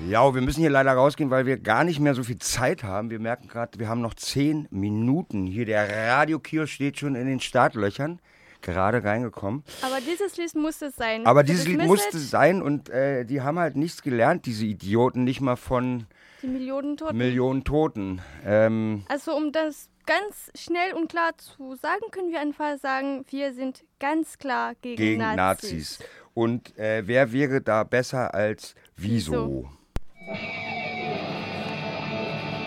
Ja, wir müssen hier leider rausgehen, weil wir gar nicht mehr so viel Zeit haben. Wir merken gerade, wir haben noch 10 Minuten. Hier der Radiokiosk steht schon in den Startlöchern, gerade reingekommen. Aber dieses Lied muss es sein. Aber dieses Lied musste es sein und die haben halt nichts gelernt, diese Idioten, nicht mal von die Millionen Toten. Also um das ganz schnell und klar zu sagen, können wir einfach sagen, wir sind ganz klar gegen Nazis. Und wer wäre da besser als Wieso?